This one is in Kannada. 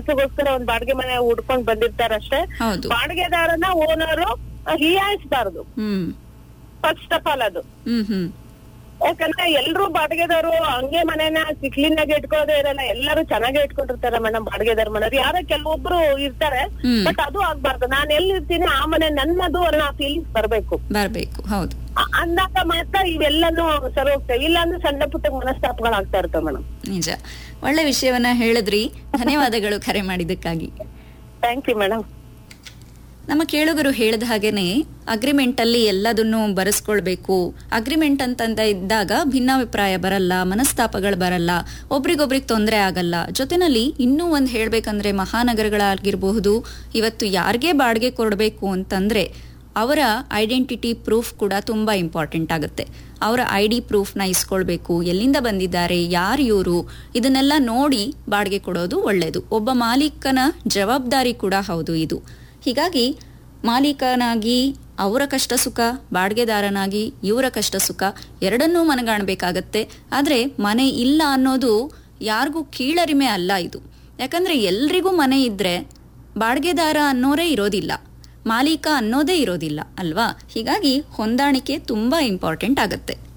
ಕೆಲಸಕ್ಕೋಸ್ಕರ ಒಂದ್ ಬಾಡಿಗೆ ಮನೆ ಹುಡ್ಕೊಂಡ್ ಬಂದಿರ್ತಾರಷ್ಟೇ. ಹೌದು. ಬಾಡಿಗೆದಾರನ ಓನರು ಹೀಯಾಯಿಸ್ಬಾರ್ದು ಫಸ್ಟ್ ಆಫ್ ಆಲ್ ಅದು. ಯಾಕಂದ್ರೆ ಎಲ್ರು ಬಾಡಿಗೆದವರು ಹಂಗೆ ಮನೆನ ಕ್ಲೀನ್ ಆಗಿ ಇಟ್ಕೊಳ್ಳೋದೇ ಇರಲ್ಲ, ಎಲ್ಲರೂ ಚೆನ್ನಾಗೇ ಇಟ್ಕೊಂಡಿರ್ತಾರೆ ಮೇಡಮ್. ಬಾಡಿಗೆದಾರ ಮನೆಯವ್ರು ಯಾರೋ ಕೆಲವೊಬ್ರು ಇರ್ತಾರೆ, ಬಟ್ ಅದು ಆಗ್ಬಾರ್ದು. ನಾನ್ ಎಲ್ಲಿರ್ತೀನಿ ಆ ಮನೆ ನನ್ನದು ಅನ್ನೋ ಫೀಲಿಂಗ್ಸ್ ಬರ್ಬೇಕು. ಹೌದು. ಅಂದಾಗ ಮಾತ್ರ ಇವೆಲ್ಲನೂ ಸರಿ ಹೋಗ್ತವೆ. ಇಲ್ಲ ಅಂದ್ರೆ ಸಣ್ಣ ಪುಟ್ಟ ಮನಸ್ತಾಪಗಳಾಗ್ತಾ ಇರ್ತವೆ ಮೇಡಮ್. ನಿಜ, ಒಳ್ಳೆ ವಿಷಯವನ್ನ ಹೇಳಿದ್ರಿ. ಧನ್ಯವಾದಗಳು ಕರೆ ಮಾಡಿದ್ದಕ್ಕಾಗಿ. Thank you madam. ನಮ್ಮ ಕೇಳುಗರು ಹೇಳಿದ ಹಾಗೇನೆ ಅಗ್ರಿಮೆಂಟ್ ಅಲ್ಲಿ ಎಲ್ಲದನ್ನು ಬರೆಸ್ಕೊಳ್ಬೇಕು. ಅಗ್ರಿಮೆಂಟ್ ಅಂತಂದ ಇದ್ದಾಗ ಭಿನ್ನಾಭಿಪ್ರಾಯ ಬರಲ್ಲ, ಮನಸ್ತಾಪಗಳು ಬರಲ್ಲ, ಒಬ್ರಿಗೊಬ್ರಿಗೆ ತೊಂದರೆ ಆಗಲ್ಲ. ಜೊತೆನಲ್ಲಿ ಇನ್ನೂ ಒಂದು ಹೇಳ್ಬೇಕಂದ್ರೆ ಮಹಾನಗರಗಳಾಗಿರಬಹುದು, ಇವತ್ತು ಯಾರಿಗೆ ಬಾಡಿಗೆ ಕೊಡಬೇಕು ಅಂತಂದ್ರೆ ಅವರ ಐಡೆಂಟಿಟಿ ಪ್ರೂಫ್ ಕೂಡ ತುಂಬಾ ಇಂಪಾರ್ಟೆಂಟ್ ಆಗುತ್ತೆ. ಅವರ ID ಪ್ರೂಫ್ನ ಇಸ್ಕೊಳ್ಬೇಕು, ಎಲ್ಲಿಂದ ಬಂದಿದ್ದಾರೆ, ಯಾರು ಇವರು, ಇದನ್ನೆಲ್ಲ ನೋಡಿ ಬಾಡಿಗೆ ಕೊಡೋದು ಒಳ್ಳೆಯದು. ಒಬ್ಬ ಮಾಲೀಕನ ಜವಾಬ್ದಾರಿ ಕೂಡ ಹೌದು ಇದು. ಹೀಗಾಗಿ ಮಾಲೀಕನಾಗಿ ಅವರ ಕಷ್ಟ ಸುಖ, ಬಾಡಿಗೆದಾರನಾಗಿ ಇವರ ಕಷ್ಟ ಸುಖ ಎರಡನ್ನೂ ಮನಗಾಣಬೇಕಾಗತ್ತೆ. ಆದರೆ ಮನೆ ಇಲ್ಲ ಅನ್ನೋದು ಯಾರಿಗೂ ಕೀಳರಿಮೆ ಅಲ್ಲ ಇದು. ಯಾಕಂದ್ರೆ ಎಲ್ರಿಗೂ ಮನೆ ಇದ್ರೆ ಬಾಡಿಗೆದಾರ ಅನ್ನೋರೇ ಇರೋದಿಲ್ಲ, ಮಾಲೀಕ ಅನ್ನೋದೇ ಇರೋದಿಲ್ಲ ಅಲ್ವಾ? ಹೀಗಾಗಿ ಹೊಂದಾಣಿಕೆ ತುಂಬಾ ಇಂಪಾರ್ಟೆಂಟ್ ಆಗತ್ತೆ.